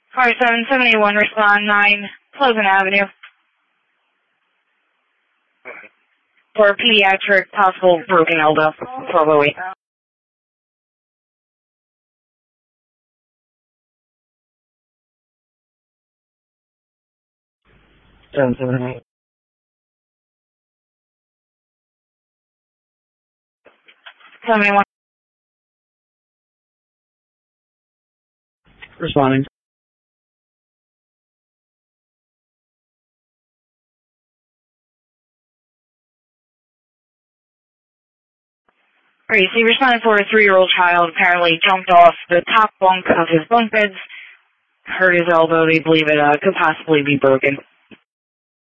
Car 7781, respond 9 Pleasant Avenue. For pediatric, possible broken elbow. 1208. 778. Responding. Alright, so you responded for a 3-year-old child apparently jumped off the top bunk of his bunk beds, hurt his elbow. They believe it could possibly be broken.